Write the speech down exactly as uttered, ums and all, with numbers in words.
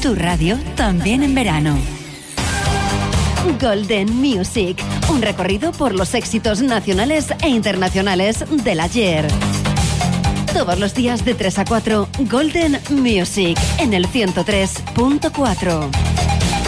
Tu radio también en verano. Golden Music, un recorrido por los éxitos nacionales e internacionales del ayer. Todos los días de tres a cuatro, Golden Music en el ciento tres punto cuatro.